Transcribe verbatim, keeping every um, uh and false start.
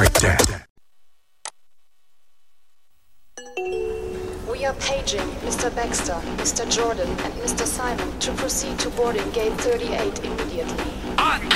breakdown. We are paging Mister Baxter, Mister Jordan, and Mister Simon to proceed to boarding gate thirty-eight immediately.